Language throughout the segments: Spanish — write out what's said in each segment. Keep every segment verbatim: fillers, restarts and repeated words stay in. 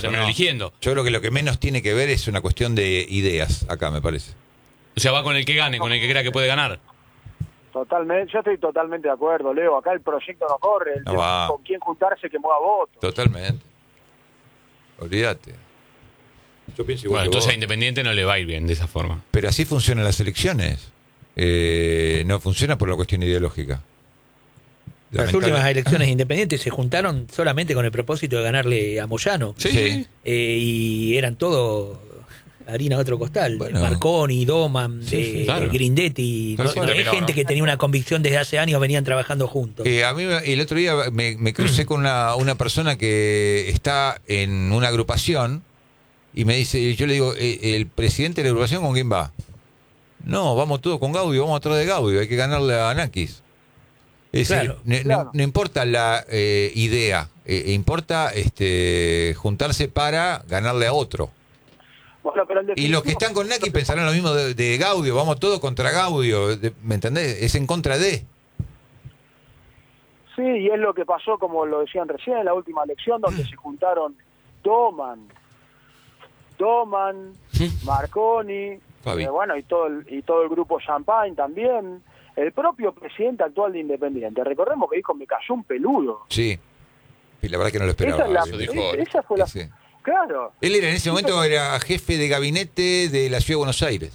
a terminar no. eligiendo. Yo creo que lo que menos tiene que ver es una cuestión de ideas acá, me parece. O sea, va con el que gane, con el que crea que puede ganar. Totalmente, yo estoy totalmente de acuerdo, Leo. Acá el proyecto no corre, el No tema va. es con quién juntarse que mueva votos. Totalmente. Olvídate. Yo pienso igual Bueno, que entonces vos. a Independiente no le va a ir bien de esa forma. Pero así funcionan las elecciones. Eh, no funciona por la cuestión ideológica. Las Lamentable- últimas elecciones independientes se juntaron solamente con el propósito de ganarle a Moyano. Sí, Sí. sí. Eh, y eran todo harina de otro costal. Bueno. Marconi, Doman, Sí, eh, sí, claro. Grindetti. Claro, no- sí, hay terminó, gente ¿no? que tenía una convicción desde hace años, venían trabajando juntos. Eh, a mí el otro día me, me crucé con una, una persona que está en una agrupación y me dice, yo le digo, eh, ¿el presidente de la agrupación con quién va? No, vamos todos con Gaudio, vamos atrás de Gaudio, hay que ganarle a Nakis. Es decir, Claro, no, no- claro. no importa la eh, idea, eh, importa este juntarse para ganarle a otro. Bueno, pero en Y los que definitiva- están con Naki pensarán lo mismo de, de Gaudio, vamos todos contra Gaudio, de- ¿me entendés? Es en contra de. Sí, y es lo que pasó, como lo decían recién, en la última elección, donde se juntaron Doman, Doman, Marconi, Fabi. eh, bueno, y todo el, y todo el grupo Champagne también. El propio presidente actual de Independiente, recordemos que dijo, me cayó un peludo. Sí. Y la verdad que no lo esperaba. Esa, es la- eso dijo esa- hoy. esa fue la... Sí. Claro. Él era en ese momento era jefe de gabinete de la Ciudad de Buenos Aires.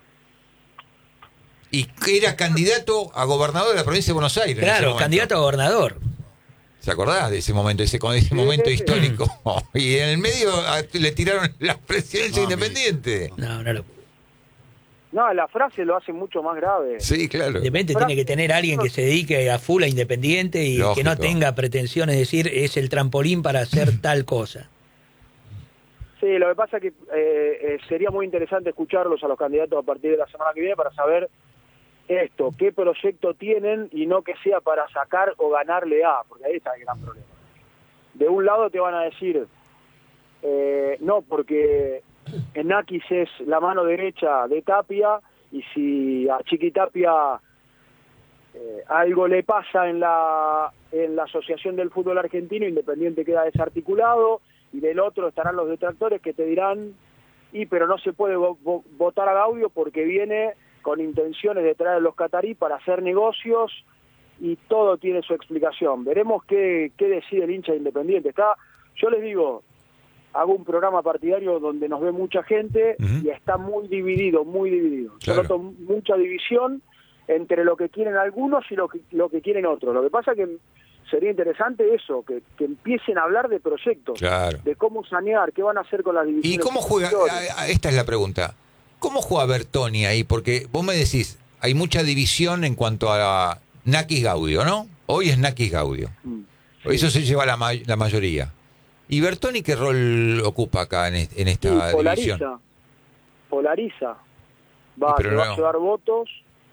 Y era candidato a gobernador de la provincia de Buenos Aires. en ese Claro, momento. candidato a gobernador. ¿Se acordás de ese momento, ese, con ese Sí, momento sí, sí. histórico? Y en el medio a- le tiraron la presidencia Mami. independiente. No, no lo. No, la frase lo hace mucho más grave. Sí, claro. Independiente tiene que tener alguien que se dedique a full a Independiente y Lógico. que no tenga pretensiones de decir es el trampolín para hacer tal cosa. Sí, lo que pasa es que eh, eh, sería muy interesante escucharlos a los candidatos a partir de la semana que viene para saber esto, qué proyecto tienen y no que sea para sacar o ganarle a, porque ahí está el gran problema. De un lado te van a decir, eh, no, porque Nakis es la mano derecha de Tapia y si a Chiqui Tapia eh, algo le pasa en la, en la Asociación del Fútbol Argentino, Independiente queda desarticulado, y del otro estarán los detractores que te dirán, y pero no se puede vo- vo- votar a Gaudio porque viene con intenciones de traer a los catarí para hacer negocios, y todo tiene su explicación. Veremos qué, qué decide el hincha de Independiente. Está, yo les digo, hago un programa partidario donde nos ve mucha gente, Ujú. y está muy dividido, muy dividido. Claro. Yo noto mucha división entre lo que quieren algunos y lo que, lo que quieren otros. Lo que pasa que sería interesante eso, que, que empiecen a hablar de proyectos, Claro. de cómo sanear, qué van a hacer con las divisiones. ¿Y cómo juega? inferiores. a- a- Esta es la pregunta. ¿Cómo juega Bertoni ahí? Porque vos me decís, hay mucha división en cuanto a Nakis Gaudio, ¿no? Hoy es Nakis Gaudio. Mm. Eso se lleva la, ma- la mayoría. ¿Y Bertoni qué rol ocupa acá en, est- en Sí, esta división? polariza, polariza, va, Y pero te va no- a llevar votos.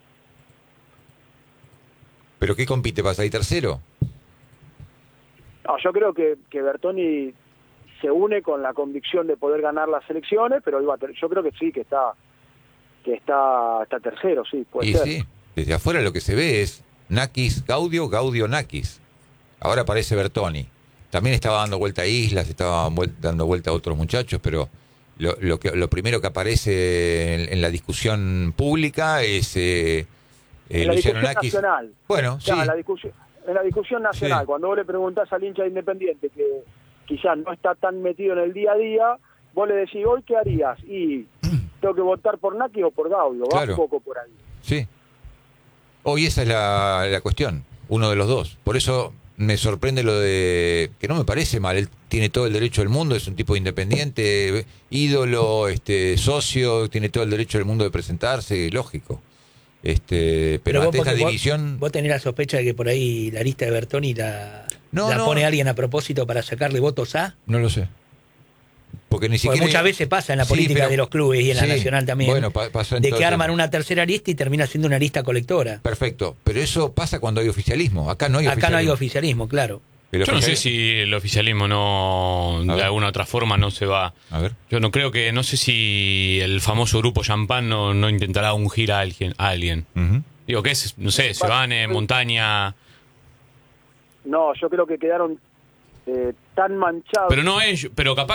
¿Pero qué compite? ¿Vas ahí tercero? No, yo creo que, que Bertoni se une con la convicción de poder ganar las elecciones, pero iba a ter- yo creo que sí, que está que está, está tercero, sí, puede Y ser. sí, desde afuera lo que se ve es Nakis Gaudio, Gaudio Nakis. Ahora aparece Bertoni. También estaba dando vuelta a Islas, estaba vuel- dando vuelta a otros muchachos, pero lo, lo, que, lo primero que aparece en, en la discusión pública es eh, eh, En la Luciano discusión Nakis. nacional. Bueno, sí. Ya, en la discusión, en la discusión nacional, Sí. cuando vos le preguntás al hincha de Independiente que quizás no está tan metido en el día a día, vos le decís, ¿hoy qué harías? Y tengo que votar por Naki o por Gaudio, va Claro. un poco por ahí. Sí. Hoy esa es la, la cuestión, uno de los dos. Por eso me sorprende lo de, que no me parece mal, él tiene todo el derecho del mundo, es un tipo independiente, ídolo, este socio, tiene todo el derecho del mundo de presentarse, lógico. Este, pero, ante vos, esta vos- división, vos tenés la sospecha de que por ahí la lista de Bertoni la, No, la no. pone alguien a propósito para sacarle votos a. no lo sé. Porque ni Porque siquiera... muchas veces pasa en la Sí, política pero- de los clubes y en la sí, nacional también, bueno, pa- pasó en de todo que el arman tema. una tercera lista y termina siendo una lista colectora. Perfecto, pero eso pasa cuando hay oficialismo. Acá no hay Acá no hay oficialismo. oficialismo, claro. El Yo no sé oficialismo- si el oficialismo no, A de ver. alguna otra forma no se va. A ver. Yo no creo que, no sé si el famoso grupo Champán no, no intentará ungir a alguien. A alguien. Ujú. Digo, ¿qué es? No sé, Sebane, Montaña. No, yo creo que quedaron eh, tan manchados. Pero no es, pero capaz